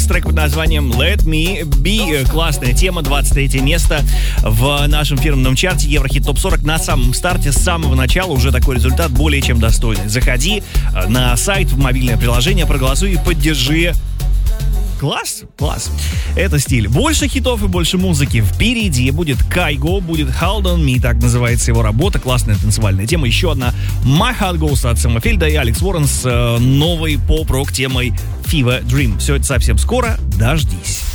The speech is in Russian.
трек под названием Let Me Be. Классная тема, 23 место в нашем фирменном чарте Еврохит Топ 40. На самом старте, с самого начала уже такой результат более чем достойный. Заходи на сайт, в мобильное приложение, проголосуй и поддержи. Класс, класс. Это стиль. Больше хитов и больше музыки. Впереди будет Kygo, будет Hold On Me, так называется его работа. Классная танцевальная тема. Еще одна My Heart Goes от Сэма Фельда и Алекс Уоррен с новой поп-рок темой Fever Dream. Все это совсем скоро. Дождись.